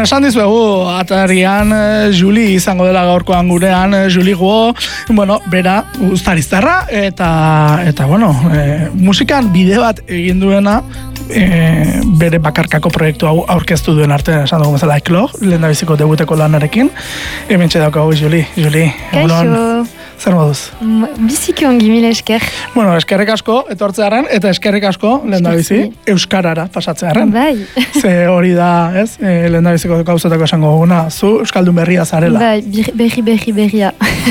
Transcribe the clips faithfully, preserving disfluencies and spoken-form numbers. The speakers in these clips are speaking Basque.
esan dizuegu, atarian Juli izango dela gaurkoan gurean, Juli Guo, bueno, bera, uztariztarra, eta, eta bueno, e, musikan bide bat egin duena, e, bere bakarkako proiektu hau aurkeztu duen arte, esan dugu bezala Eklor, lehen da biziko debuteko lanarekin, hemen txedako, Juli, Juli, egunon. Zer moduz? Biziki ongi, mila esker. Bueno, eskerrik asko, etortzearen, eta eskerrik asko, lehen da bizi, euskarara pasatzearen. Bai. Ze hori da, ez, e, lehen da biziko gauzatako esango guna, zu euskaldun berria zarela. Bai, berri, berri, berria.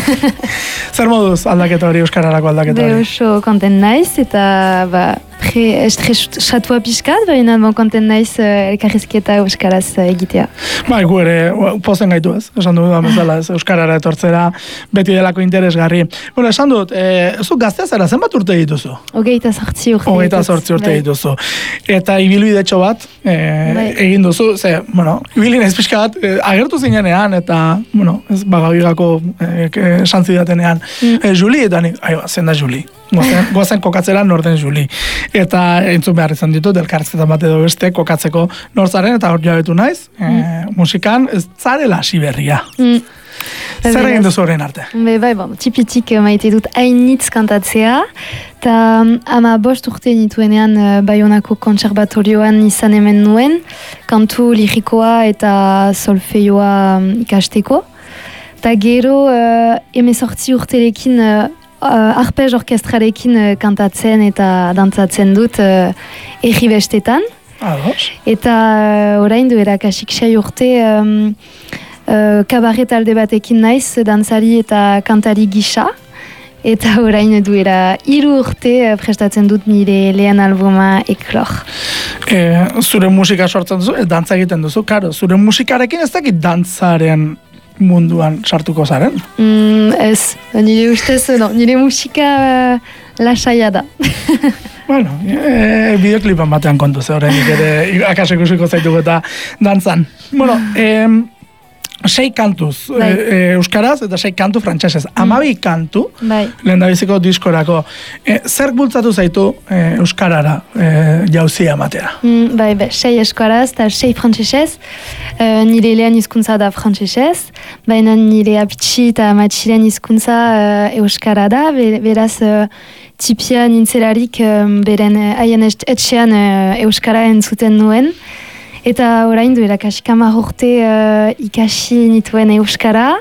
Zer moduz aldaketa hori, euskararako aldaketa hori? Be oso konten naiz, eta ba, estresatua pixkat, baina bon konten naiz elkarrizketa euskaraz egitea. Bai, gu ere, pozen gaitu ez, esan dugu da bezala, ez, euskarara etortzera, beti delako interesgarri. Bueno, esan dut, e, zu gaztea zara, zenbat urte dituzu? Hogeita sortzi urte. Hogeita sortzi urte dituzu. Eta ibilbidetxo bat, e, egin duzu, ze, bueno, ibili naiz pixka bat, e, agertu zinenean, eta, bueno, ez bagabigako e, esan zidatenean, mm. e, Juli, eta nik, aio, zen da Juli. Goazen, goazen kokatzera norden Juli. Eta entzun behar izan ditut, elkarrizketan bat edo beste kokatzeko nortzaren, eta hor jabetu naiz, mm. e, musikan ez zarela hasi berria. Mm. Zer egin duzu horrein arte? Be, bai, bon, tipitik maite dut hainitz kantatzea, eta ama bost urte nituenean uh, Baionako kontserbatorioan izan hemen nuen, kantu lirikoa eta solfeioa um, ikasteko. Eta gero, uh, emezortzi urterekin uh, Uh, arpez orkestrarekin uh, kantatzen eta dantzatzen dut uh, erri bestetan. Ados. Eta uh, orain duera kasik sei urte um, uh, kabaret alde batekin naiz dantzari eta kantari gisa. Eta orain duera hiru urte uh, prestatzen dut nire lehen albuma Eklor. E, zure musika sortzen duzu, dantza egiten duzu, karo, zure musikarekin ez dakit dantzaren munduan sartuko zaren? Mm, ez, nire ustez, no, nire musika uh, lasaia da. Bueno, e, bideoklipan batean kontu ze horrenik ere akaso ikusiko zaituko eta dantzan. Bueno, e, sei kantuz e, e, euskaraz eta sei kantu frantsesez. Hamabi kantu, bai. Lehendabiziko diskorako. E, zer bultzatu zaitu e, euskarara e, jauzia matera? Mm, bai, bai, sei euskaraz eta sei frantsesez. E, nire lehen hizkuntza da frantsesez, baina nire apitxi eta amatxiren hizkuntza e, euskara da, beraz e, tipia nintzelarik e, beren haien etxean e, euskara entzuten nuen. Eta orain duela kasik hamar urte uh, ikasi nituen euskara.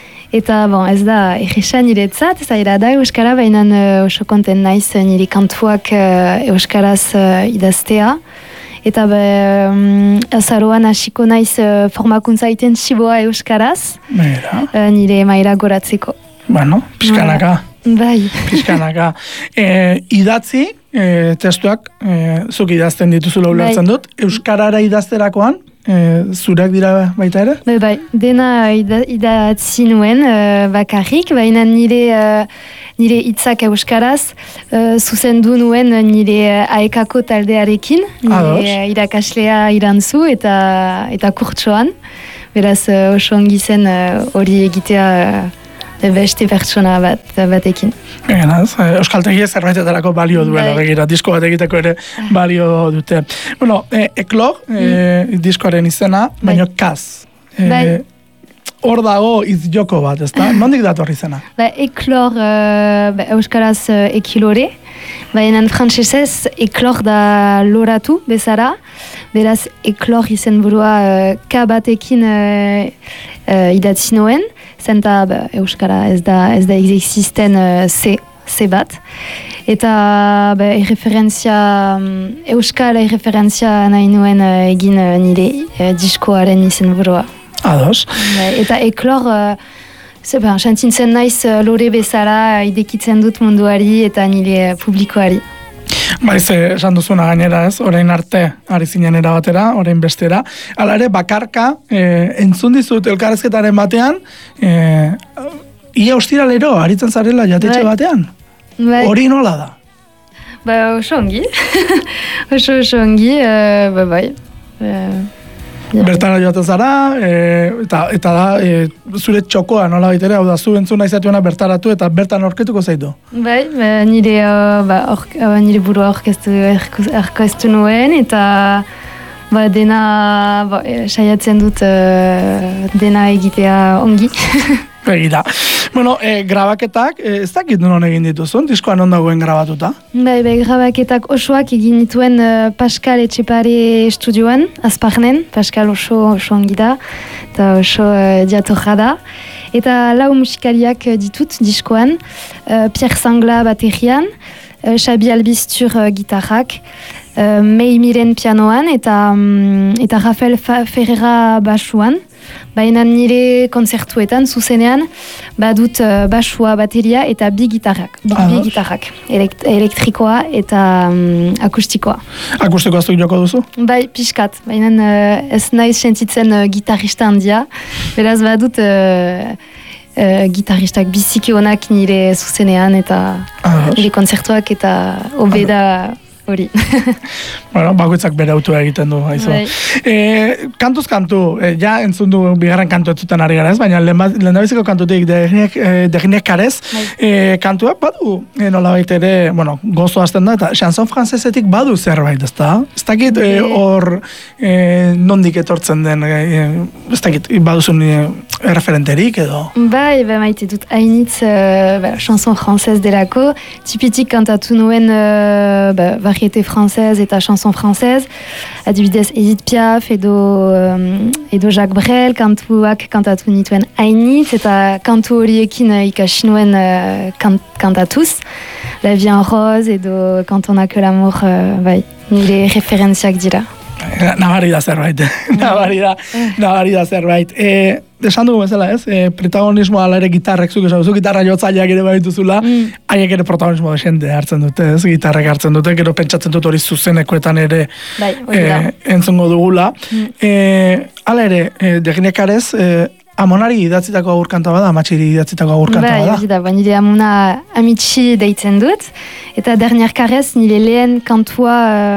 Eta bon, ez da egisa niretzat, ez da euskara, baina uh, oso konten naiz nire kantuak uh, euskaraz uh, idaztea. Eta be, um, azaroan hasiko naiz uh, formakuntza iten txiboa euskaraz, uh, nire maila goratzeko. Bueno, pixkanaka. Bai. Pixkanaka. E, idatzi, e, testuak, e, zuk idazten dituzula ulertzen bai. dut. Euskarara idazterakoan, e, zureak dira baita ere? Bai, bai. Dena ida, idatzi nuen uh, bakarrik, baina nire uh, nire hitzak euskaraz uh, zuzendu nuen nire uh, aekako taldearekin, nire uh, irakaslea irantzu eta, eta kurtsoan. Beraz, uh, oso ongi zen hori uh, egitea uh, beste pertsona bat, batekin. Egenaz, euskaltegi zerbaitetarako balio duela, bai. Begira, disko bat egiteko ere balio dute. Bueno, e, Eklor, mm. e, diskoaren izena, bai. Baina kaz. E, bai. Hor dago izjoko bat, ez da? Nondik dator izena? Ba, Eklor, uh, ba, euskaraz uh, ekilore, baina frantsesez Eklor da loratu bezala, beraz Eklor izen burua uh, K batekin uh, uh, idatzi noen, zenta ba, euskara ez da, ez da existen uh, C, C bat. Eta ba, erreferentzia, um, euskal erreferentzia nahi nuen uh, egin uh, nire uh, diskoaren izen burua. Ados. Eta Eklor, uh, xantintzen naiz uh, lore bezala idekitzen dut munduari eta nire publikoari. Baiz, esan duzuna gainera ez, orain arte ari zinen erabatera, orain bestera. Hala ere, bakarka, e, entzun dizut elkarrezketaren batean, e, ia ostiralero, aritzen zarela jatetxe batean. Bai. Hori nola da? Ba, oso ongi. oso oso ongi, uh, ba, bai. Uh, ja. Bertara joaten zara, e, eta, eta da, e, zure txokoa nola baitere, hau da, zu entzun nahi zatuena bertaratu eta bertan aurketuko zaitu? Bai, ba, nire, uh, ba, or, uh, nire burua orkestu, orkestu nuen, eta Ba, dena, ba, saiatzen dut uh, dena egitea ongi. Egira. Bueno, e, grabaketak, e, ez dakit non egin dituzun, diskoan ondagoen grabatuta? Bai, bai, grabaketak osoak egin dituen uh, Pascal Etxepare estudioan, Azparnen, Pascal oso, oso ongi da, eta oso uh, diatorra da. Eta lau musikariak ditut diskoan, uh, Pierre Sangla baterian, uh, Xabi Albiztur uh, gitarrak, uh, Mei Miren pianoan, eta, um, eta Rafael Ferreira basuan. Baina nire konzertuetan, zuzenean, badut uh, basua, bateria eta bi gitarrak. Bi, bi gitarrak. Elekt, elektrikoa eta um, akustikoa. Akustikoa zuk joko duzu? Bai, pixkat. Baina uh, ez naiz sentitzen uh, gitarrista handia. Beraz badut uh, uh, gitarristak biziki onak nire zuzenean eta ah, nire konzertuak eta obeda... Hori. Bueno, bakoitzak bere autua egiten du, haizu. E, kantuz kantu, e, ja entzun du bigarren kantu etzuten ari gara ez, baina lehendabiziko kantutik Deginiek Karez, e, kantuak badu, e, nola baita ere, bueno, gozo hasten da, eta chanson francesetik badu zerbait, ez da? Ez dakit hor e, e, nondik etortzen den, e, ez dakit, baduzun e, referenterik edo? Bai, bai maite dut hainitz uh, chanson francaise delako, tipitik kantatu nuen uh, ba, variété française eta chanson française, adibidez Edith Piaf edo, um, edo Jacques Brel, kantuak kantatu nituen hainitz, eta kantu horiekin uh, ikasi nuen uh, kant, kantatuz, La vie en rose edo Quand on a que l'amour, uh, bai, nire referentziak dira. Nabari da zerbait, nabari da, nabari da zerbait. E, esan dugu bezala ez, e, protagonismoa ala ere gitarrek, zuk esan duzu, gitarra jotzaileak ere baituzula, mm. haiek ere protagonismoa desente hartzen dute, ez, gitarrek hartzen dute, gero pentsatzen dut hori zuzenekoetan ere bai, e, entzungo dugula. Mm. E, ala ere, e, Deginiek Karez, e, Amonari idatzitako agurkanta bada, amatxiri idatzitako agurkanta bada? Bai, da, ba, nire amona amitxi deitzen dut, eta Deginiek Karez nire lehen kantua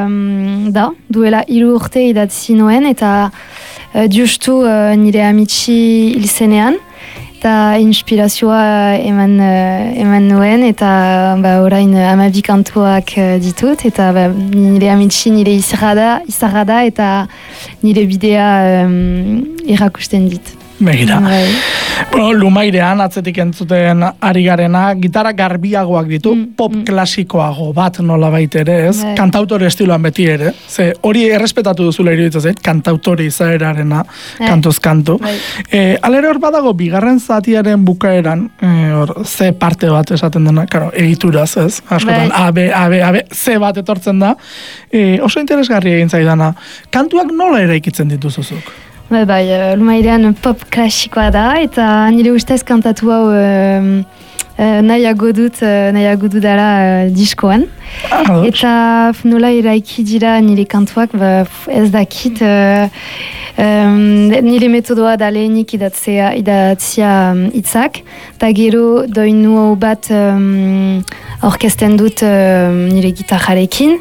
um, da, duela hiru urte idatzi nuen, eta uh, justu uh, nire amitxi hilzenean, eta inspirazioa eman, uh, eman nuen, eta ba, orain uh, amabi kantuak uh, ditut, eta ba, nire amitxi nire izarra da, izarra da, eta nire bidea um, erakusten dit. Begira. Bueno, Lumairean atzetik entzuten ari garena, gitarra garbiagoak ditu, mm, pop mm. klasikoago bat nola baita ere, ez? Bai. Kantautore estiloan beti ere. Ze hori errespetatu duzula iruditzen zait, kantautore izaerarena, bai. Kantuz kantu. Bai. E, alere hor badago, bigarren zatiaren bukaeran, e, hor, ze parte bat esaten dena, karo, egituraz, ez? Askotan, bai. A, B, A, B, A, B, Z bat etortzen da. E, oso interesgarri egin zaidana. Kantuak nola eraikitzen dituzuzuk? Bai, bai, uh, Lumairean pop klasikoa da, eta nire ustez kantatu hau uh, uh, nahiago dut, uh, nahiago dut dara uh, diskoan. Ah, eta nola eraiki dira nire kantuak, ba, ez dakit, uh, um, nire metodoa da lehenik idatzea, idatzea um, itzak, eta gero doinu bat um, orkesten dut um, nire gitarrarekin.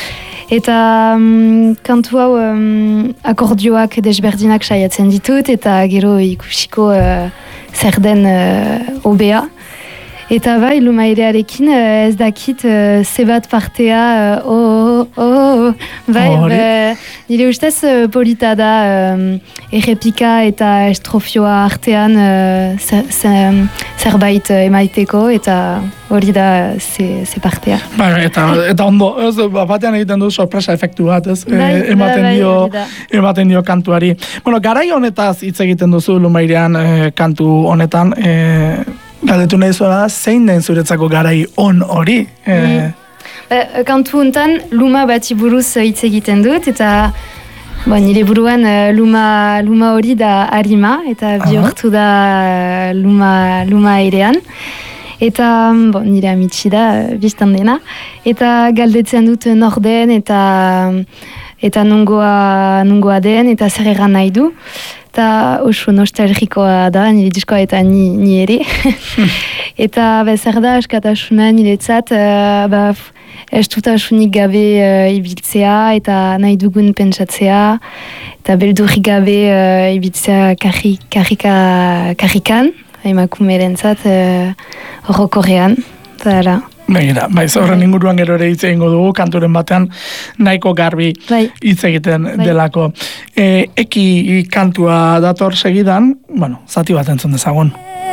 Eta um, kantu hau um, akordioak desberdinak saiatzen ditut, eta gero ikusiko uh, zer den uh, obea. Eta bai, Lumairearekin uh, ez dakit uh, zebat partea, uh, oh, oh, oh, bai, oh, be, nire ustez uh, polita da um, errepika eta estrofioa artean uh, zer, zer, zerbait uh, emaiteko, eta hori da ze, ze partea. Bai, eta, eta ondo, ez, batean egiten du sorpresa efektu bat, ez? Bai, e, ematen, bai, dio, bai, ematen dio kantuari. Bueno, garai honetaz hitz egiten duzu Lumairean e, kantu honetan, e, galdetu nahi zuela da, zein den zuretzako garai on hori? E... Mm. E, kantu honetan, luma bati buruz hitz egiten dut, eta bon, nire buruan luma, luma hori da harima, eta bihurtu da luma, luma airean. Eta bon, nire amitsi da, biztan dena. Eta galdetzen dut norden, eta, eta nungoa, nungoa den, eta zer eran nahi du. Eta oso nostalgikoa da, nire diskoa eta ni, ni ere. Eta ba, zer da askatasuna niretzat, uh, ba, ez dutasunik gabe uh, ibiltzea, eta nahi dugun pentsatzea, eta beldurrik gabe uh, ibiltzea karri, karrika, karrikan, emakumerentzat uh, horrokorrean. Eta Begira, bai, horren inguruan gero ere hitz egingo dugu, kanturen batean nahiko garbi hitz egiten bai. delako. E, eki kantua dator segidan, bueno, zati bat entzun dezagun.